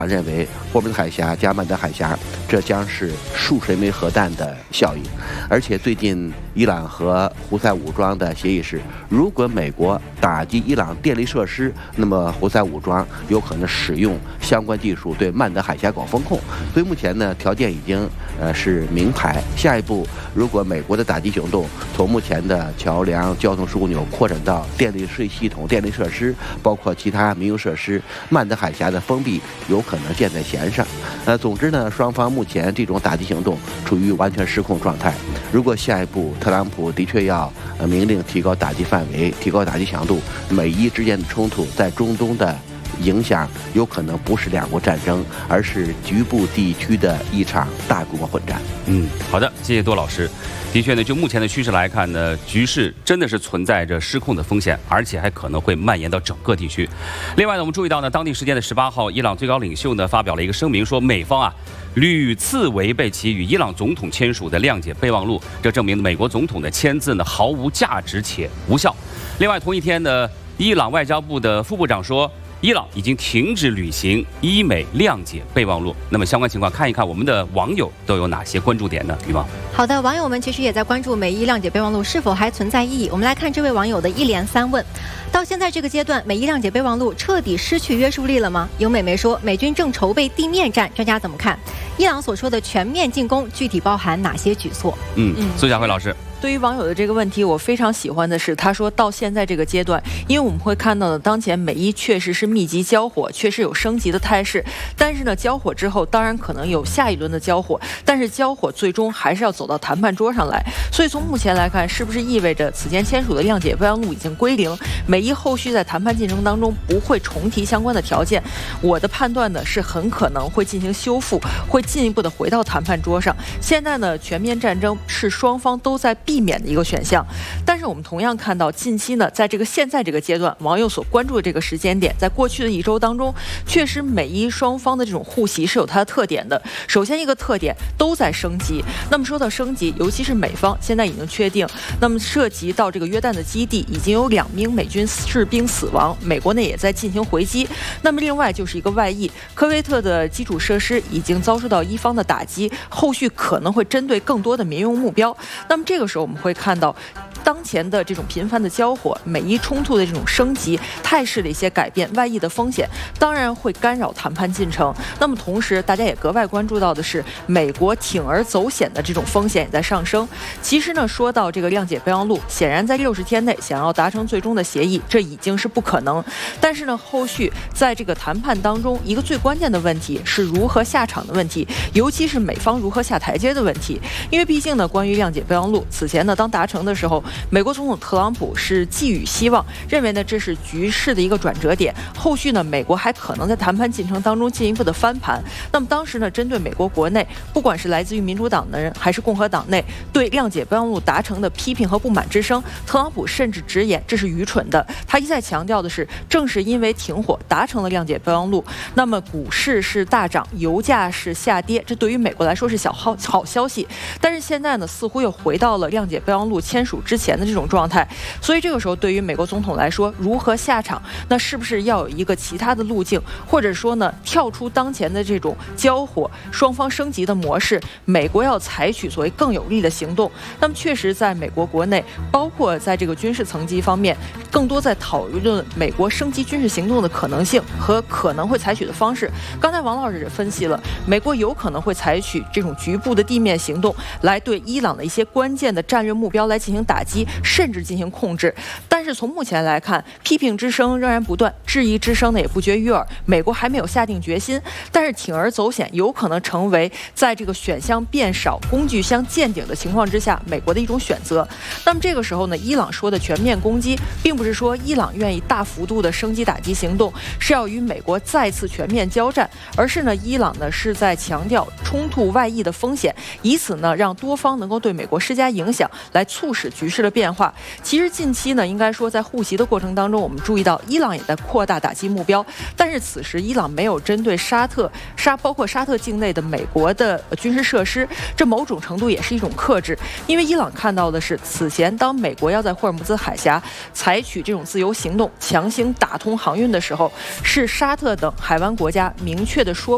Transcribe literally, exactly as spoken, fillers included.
认为霍姆兹海峡加曼德海峡，这将是数十枚核弹的效应。而且最近伊朗和胡塞武装的协议是，如果美国打击伊朗电力设施，那么胡塞武装有可能使用相关技术对曼德海峡搞风控。所以目前呢，条件已经呃是明牌。下一步，如果美国的打击行动从目前的桥梁、交通枢纽扩展到电力税系统、电力设施，包括其他民用设施，曼德海峡的封闭有可能箭在弦上。呃，总之呢，双方目前这种打击行动处于完全失控状态。如果下一步特朗普的确要呃明令提高打击范围、提高打击强度，美伊之间的冲突在中东的影响有可能不是两国战争，而是局部地区的一场大规模混战。 嗯，好的，谢谢多老师。的确呢，就目前的趋势来看呢，局势真的是存在着失控的风险，而且还可能会蔓延到整个地区。另外呢，我们注意到呢，当地时间的十八号，伊朗最高领袖呢发表了一个声明，说美方啊屡次违背其与伊朗总统签署的谅解备忘录，这证明美国总统的签字呢毫无价值且无效。另外，同一天呢，伊朗外交部的副部长说，伊朗已经停止履行伊美谅解备忘录。那么相关情况，看一看我们的网友都有哪些关注点呢？羽毛。 好的，网友们其实也在关注美伊谅解备忘录是否还存在意义。我们来看这位网友的一连三问：到现在这个阶段，美伊谅解备忘录彻底失去约束力了吗？有美媒说，美军正筹备地面战，专家怎么看？伊朗所说的全面进攻具体包含哪些举措？ 嗯嗯，苏小慧老师。 对于网友的这个问题，我非常喜欢的是，他说到现在这个阶段，因为我们会看到呢，当前美伊确实是密集交火，确实有升级的态势，但是呢，交火之后当然可能有下一轮的交火，但是交火最终还是要走到谈判桌上来。所以从目前来看，是不是意味着此前签署的谅解备忘录已经归零，美伊后续在谈判进程当中不会重提相关的条件？我的判断呢是很可能会进行修复，会进一步的回到谈判桌上。现在呢，全面战争是双方都在避免的一个选项，但是我们同样看到，近期呢，在这个现在这个阶段，网友所关注的这个时间点，在过去的一周当中，确实美伊双方的这种互袭是有它的特点的。首先一个特点都在升级，那么说到升级，尤其是美方现在已经确定，那么涉及到这个约旦的基地已经有两名美军士兵死亡，美国呢也在进行回击。那么另外就是一个外溢，科威特的基础设施已经遭受到伊方的打击，后续可能会针对更多的民用目标。那么这个时候我们会看到，当前的这种频繁的交火、美伊冲突的这种升级态势的一些改变、外溢的风险，当然会干扰谈判进程。那么同时，大家也格外关注到的是，美国铤而走险的这种风险也在上升。其实呢，说到这个谅解备忘录，显然在六十天内想要达成最终的协议，这已经是不可能。但是呢，后续在这个谈判当中，一个最关键的问题是如何下场的问题，尤其是美方如何下台阶的问题。因为毕竟呢，关于谅解备忘录，此前呢，当达成的时候，美国总统特朗普是寄予希望，认为呢这是局势的一个转折点。后续呢，美国还可能在谈判进程当中进一步的翻盘。那么当时呢，针对美国国内，不管是来自于民主党的人，还是共和党内对谅解备忘录达成的批评和不满之声，特朗普甚至直言这是愚蠢的。他一再强调的是，正是因为停火达成了谅解备忘录，那么股市是大涨，油价是下跌，这对于美国来说是小好好消息。但是现在呢，似乎又回到了谅解备忘录签署之前的这种状态。所以这个时候，对于美国总统来说，如何下场，那是不是要有一个其他的路径，或者说呢，跳出当前的这种交火、双方升级的模式，美国要采取所谓更有力的行动？那么确实，在美国国内，包括在这个军事层级方面，更多在讨论美国升级军事行动的可能性和可能会采取的方式。刚才王老师也分析了，美国有可能会采取这种局部的地面行动，来对伊朗的一些关键的战略目标来进行打击，甚至进行控制。但是从目前来看，批评之声仍然不断，质疑之声呢也不绝于耳。美国还没有下定决心，但是铤而走险有可能成为在这个选项变少、工具箱见顶的情况之下，美国的一种选择。那么这个时候呢，伊朗说的全面攻击，并不是说伊朗愿意大幅度的升级打击行动，是要与美国再次全面交战，而是呢，伊朗呢是在强调冲突外溢的风险，以此呢让多方能够对美国施加影响，来促使局势的变化。其实近期呢，应该说在互袭的过程当中，我们注意到伊朗也在扩大打击目标，但是此时伊朗没有针对沙特、沙包括沙特境内的美国的军事设施，这某种程度也是一种克制。因为伊朗看到的是，此前当美国要在霍尔木兹海峡采取这种自由行动，强行打通航运的时候，是沙特等海湾国家明确的说